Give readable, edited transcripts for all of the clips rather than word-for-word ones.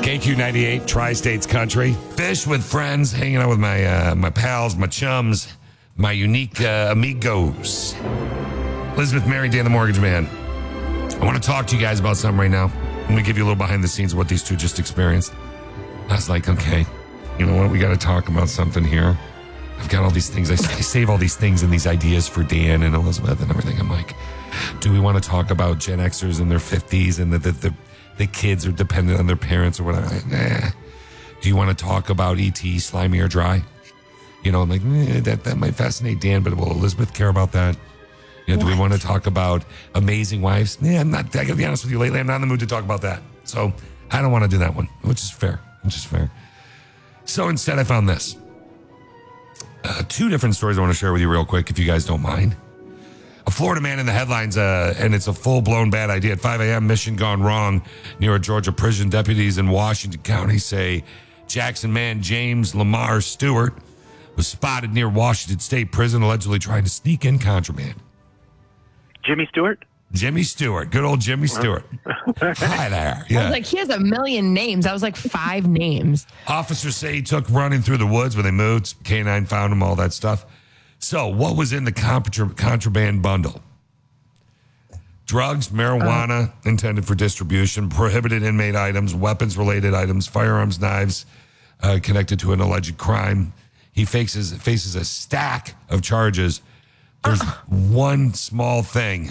KQ98, Tri-States Country. Fish with friends, hanging out with my pals, my chums, my unique amigos. Elizabeth, Mary, Dan the Mortgage Man. I want to talk to you guys about something right now. I'm going to give you a little behind the scenes of what these two just experienced. I was like, okay, you know what? We got to talk about something here. I've got all these things. I save all these things and these ideas for Dan and Elizabeth and everything. I'm like, do we want to talk about Gen Xers in their 50s and the kids are dependent on their parents or whatever? Nah. Do you want to talk about E.T., Slimy or Dry? You know, I'm like, that might fascinate Dan, but will Elizabeth care about that? You know, do we want to talk about Amazing Wives? Yeah, I got to be honest with you, lately I'm not in the mood to talk about that. So I don't want to do that one, which is fair. So instead I found this. Two different stories I want to share with you real quick, if you guys don't mind. A Florida man in the headlines, and it's a full-blown bad idea. At 5 a.m., mission gone wrong near a Georgia prison. Deputies in Washington County say Jackson man James Lamar Stewart was spotted near Washington State Prison, allegedly trying to sneak in contraband. Jimmy Stewart? Jimmy Stewart. Good old Jimmy Stewart. Hi there. Yeah. I was like, he has a million names. That was like 5 names. Officers say he took running through the woods when they moved. Canine found him, all that stuff. So what was in the contraband bundle? Drugs, marijuana intended for distribution, prohibited inmate items, weapons-related items, firearms, knives connected to an alleged crime. He faces a stack of charges. There's one small thing.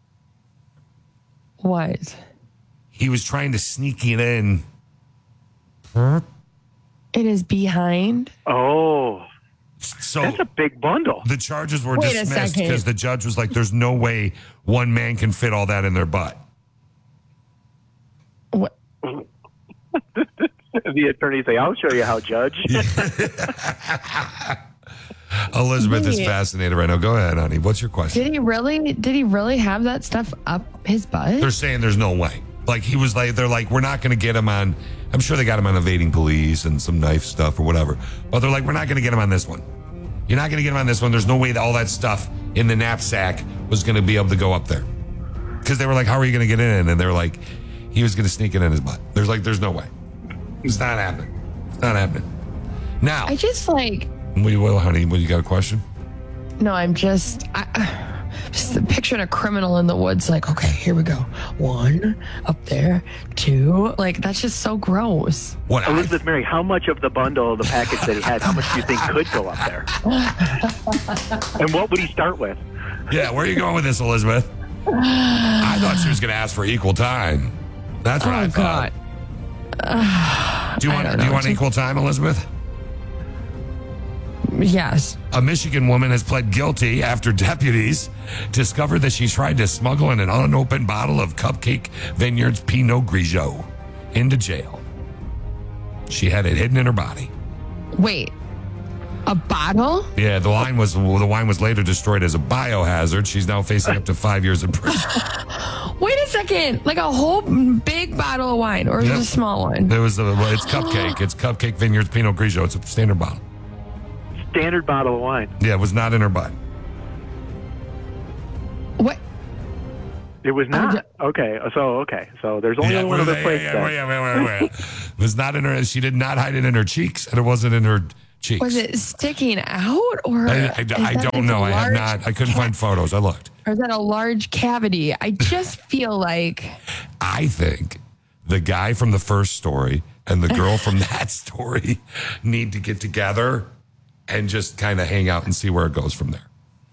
What? He was trying to sneak it in. It is behind. Oh, so that's a big bundle. The charges were Wait dismissed because the judge was like, there's no way one man can fit all that in their butt. What? The attorney say, I'll show you how, Judge. Elizabeth is fascinated right now. Go ahead, honey. What's your question? Did he really have that stuff up his butt? They're saying there's no way. Like he was like, they're like, we're not going to get him on. I'm sure they got him on evading police and some knife stuff or whatever. But they're like, we're not going to get him on this one. You're not going to get him on this one. There's no way that all that stuff in the knapsack was going to be able to go up there. Because they were like, how are you going to get in? And they're like, he was going to sneak it in his butt. There's no way. It's not happening. It's not happening. Now. I just like. Well, honey, you got a question? No, I'm just picturing a criminal in the woods. Like, okay, here we go. 1 up there, 2. Like, that's just so gross. What? Elizabeth, Mary, how much of the bundle, the package that he had, how much do you think could go up there? And what would he start with? Yeah, where are you going with this, Elizabeth? I thought she was going to ask for equal time. That's what I thought. God. Do you want equal time, Elizabeth? Yes. A Michigan woman has pled guilty after deputies discovered that she tried to smuggle in an unopened bottle of Cupcake Vineyards Pinot Grigio into jail. She had it hidden in her body. Wait, a bottle? Yeah, the wine was later destroyed as a biohazard. She's now facing up to 5 years in prison. Wait a second, like a whole big bottle of wine, or is it a small one? It's Cupcake. It's Cupcake Vineyards Pinot Grigio. It's a standard bottle. Standard bottle of wine. Yeah, it was not in her butt. What? It was not? Okay, so there's only one other place. Wait. It was not in her. She did not hide it in her cheeks, and it wasn't in her cheeks. Was it sticking out, or I don't know. I have not. I couldn't find photos. I looked. Or is that a large cavity? I just feel like. I think the guy from the first story and the girl from that story need to get together and just kind of hang out and see where it goes from there.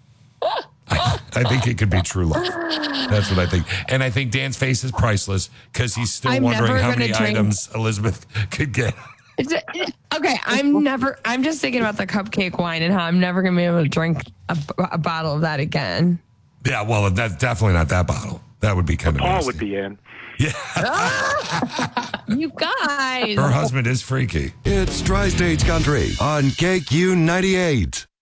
I think it could be true love. That's what I think. And I think Dan's face is priceless because he's still wondering how many items Elizabeth could get. Okay, I'm just thinking about the cupcake wine and how I'm never going to be able to drink a bottle of that again. Yeah, well, that's definitely not that bottle. That would be kind of Paul nasty. would be in. Yeah. You guys. Her husband is freaky. It's Tri-States Country on KQ98.